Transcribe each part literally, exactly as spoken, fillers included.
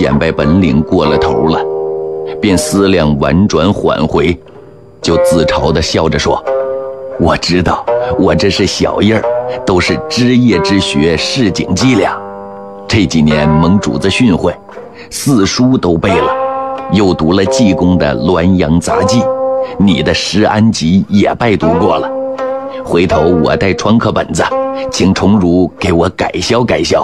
显摆本领过了头了，便思量婉转缓回，就自嘲地笑着说：我知道我这是小印儿，都是枝叶之学，市井伎俩。这几年蒙主子训诲，四书都背了，又读了济公的《滦阳杂记》，你的《石安集》也拜读过了。回头我带创客本子，请重儒给我改销改销。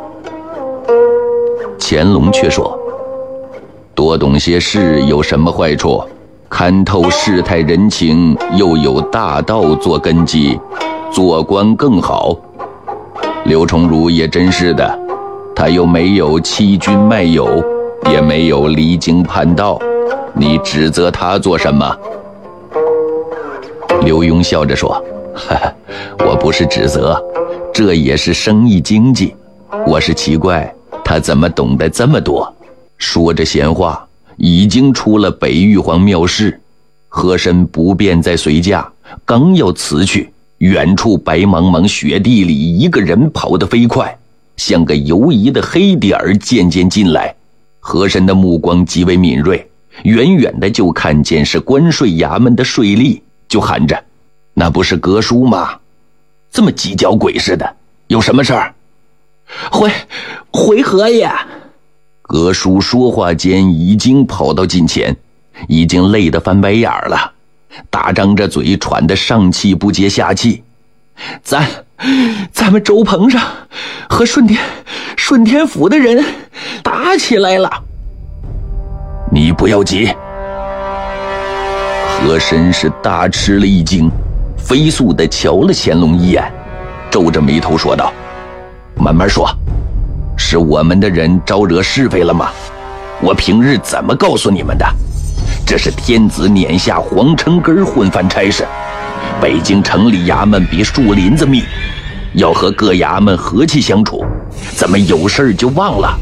乾隆却说：多懂些事有什么坏处？看透世态人情，又有大道做根基，做官更好。刘重儒也真是的，他又没有欺君卖友，也没有离经叛道，你指责他做什么？刘墉笑着说：哈哈，我不是指责，这也是生意经济，我是奇怪他怎么懂得这么多。说着闲话，已经出了北玉皇庙室，和珅不便再随驾，刚要辞去，远处白茫茫雪地里一个人跑得飞快，像个游移的黑点儿渐渐进来。和珅的目光极为敏锐，远远的就看见是关税衙门的税吏，就喊着：那不是阁书吗？这么急脚鬼似的，有什么事儿？回回河爷。阁书说话间已经跑到近前，已经累得翻白眼了，大张着嘴，喘得上气不接下气。咱咱们周棚上和顺天顺天府的人打起来了。你不要急。和珅是大吃了一惊，飞速地瞧了乾隆一眼，皱着眉头说道：慢慢说，是我们的人招惹是非了吗？我平日怎么告诉你们的？这是天子撵下黄城根混饭差事，北京城里衙门比树林子密，要和各衙门和气相处，怎么有事就忘了？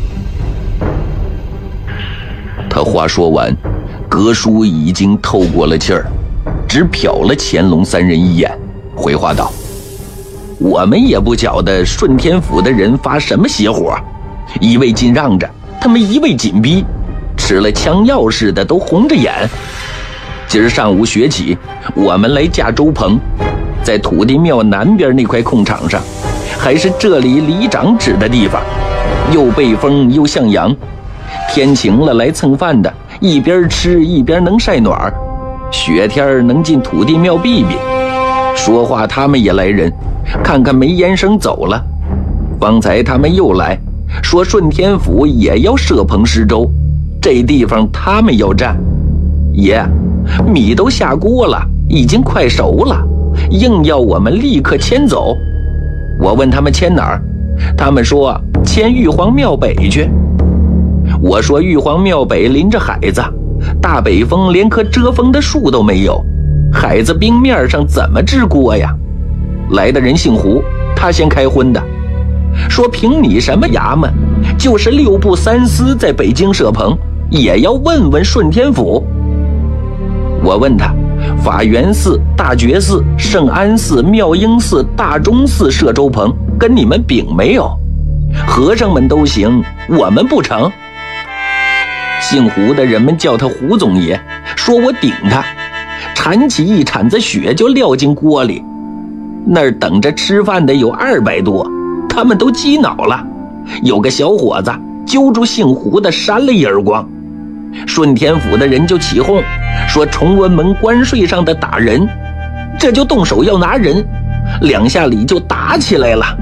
他话说完，阁书已经透过了气儿，只瞟了乾隆三人一眼，回话道：我们也不晓得顺天府的人发什么邪火，一味尽让着，他们一味紧逼，吃了枪药似的都红着眼。今儿上午学起，我们来架周棚，在土地庙南边那块空场上，还是这里里长指的地方，又背风又向阳，天晴了来蹭饭的一边吃一边能晒暖，雪天能进土地庙避避。说话他们也来人，看看没烟声走了。方才他们又来说顺天府也要设棚施粥，这地方他们要占。爷，米都下锅了，已经快熟了，硬要我们立刻迁走。我问他们迁哪儿，他们说迁玉皇庙北去。我说玉皇庙北临着海子，大北风连棵遮风的树都没有，海子冰面上怎么治锅呀？来的人姓胡，他先开荤的，说凭你什么衙门，就是六部三司在北京设棚，也要问问顺天府。我问他，法源寺、大觉寺、圣安寺、妙英寺、大钟寺设粥棚，跟你们禀没有？和尚们都行，我们不成。姓胡的人们叫他胡总爷，说我顶他，铲起一铲子雪就撂进锅里。那儿等着吃饭的有二百多，他们都激恼了。有个小伙子揪住姓胡的扇了一耳光，顺天府的人就起哄，说崇文门关税上的打人，这就动手要拿人，两下里就打起来了。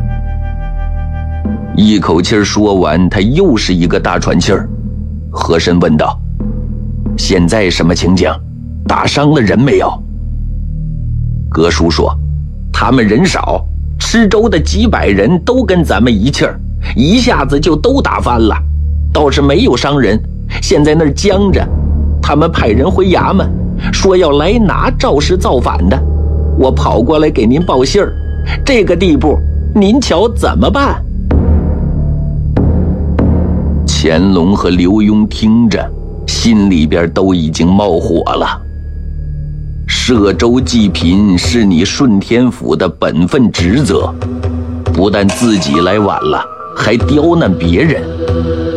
一口气说完，他又是一个大喘气儿。和珅问道：现在什么情景？打伤了人没有？阁书说：他们人少，吃粥的几百人都跟咱们一气儿，一下子就都打翻了，倒是没有伤人，现在那儿僵着。他们派人回衙门，说要来拿肇事造反的，我跑过来给您报信儿，这个地步您瞧怎么办？乾隆和刘墉听着，心里边都已经冒火了。摄州济贫是你顺天府的本分职责，不但自己来晚了，还刁难别人，